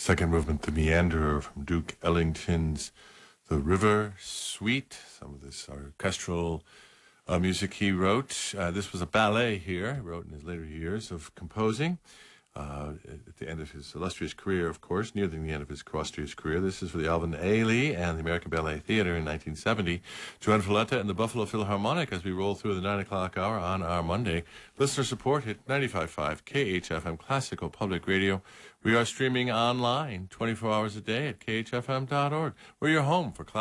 Second movement, The Meanderer, from Duke Ellington's The River Suite. Some of this orchestral music he wrote. This was a ballet here, he wrote in his later years of composing. At the end of his illustrious career, of course, nearing the end of his illustrious career. This is for the Alvin Ailey and the American Ballet Theatre in 1970. Joan Folletta and the Buffalo Philharmonic as we roll through the 9 o'clock hour on our Monday. Listener support at 95.5 KHFM Classical Public Radio. We are streaming online 24 hours a day at khfm.org. We're your home for classical